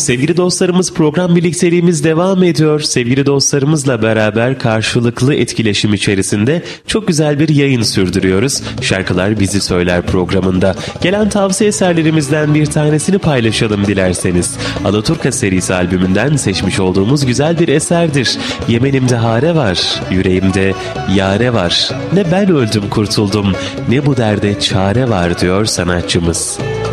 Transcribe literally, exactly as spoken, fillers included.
Sevgili dostlarımız, program birlikteliğimiz devam ediyor. Sevgili dostlarımızla beraber karşılıklı etkileşim içerisinde çok güzel bir yayın sürdürüyoruz. Şarkılar Bizi Söyler programında. Gelen tavsiye eserlerimizden bir tanesini paylaşalım dilerseniz. Alaturka serisi albümünden seçmiş olduğumuz güzel bir eserdir. Yemenimde hare var, yüreğimde yare var. Ne ben öldüm kurtuldum, ne bu derde çare var diyor sanatçımız.